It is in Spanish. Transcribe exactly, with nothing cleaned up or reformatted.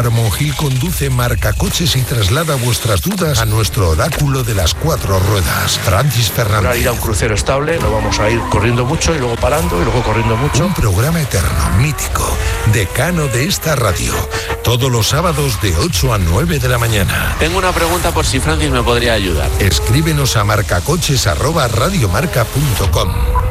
Álvaro Monjil conduce Marcacoches y traslada vuestras dudas a nuestro oráculo de las cuatro ruedas, Francis Fernández. Para ir a un crucero estable, no vamos a ir corriendo mucho y luego parando y luego corriendo mucho. Un programa eterno, mítico, decano de esta radio. Todos los sábados de ocho a nueve de la mañana. Tengo una pregunta por si Francis me podría ayudar. Escríbenos a marcacoches arroba radiomarca punto com.